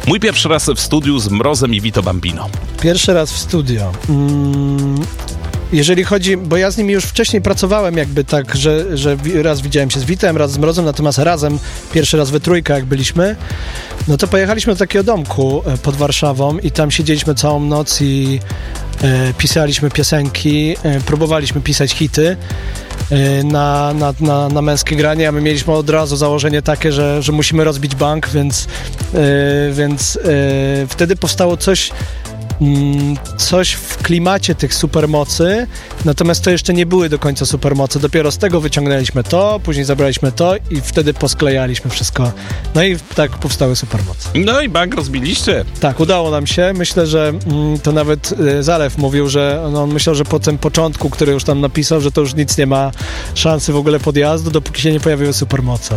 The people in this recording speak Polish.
Mój pierwszy raz w studiu z Mrozem i Vito Bambino. Pierwszy raz w studio. Jeżeli chodzi, bo ja z nimi już wcześniej pracowałem jakby tak, że raz widziałem się z Witem, raz z Mrozem, natomiast razem pierwszy raz we trójkę jak byliśmy, no to pojechaliśmy do takiego domku pod Warszawą i tam siedzieliśmy całą noc i pisaliśmy piosenki, próbowaliśmy pisać hity na męskie granie, a my mieliśmy od razu założenie takie, że musimy rozbić bank, więc wtedy powstało coś w klimacie tych supermocy, natomiast to jeszcze nie były do końca supermocy. Dopiero z tego wyciągnęliśmy to, później zabraliśmy to i wtedy posklejaliśmy wszystko. No i tak powstały supermoce. No i bank rozbiliście. Tak, udało nam się. Myślę, że to nawet Zalew mówił, że on myślał, że po tym początku, który już tam napisał, że to już nic nie ma szansy w ogóle podjazdu, dopóki się nie pojawiły supermoce.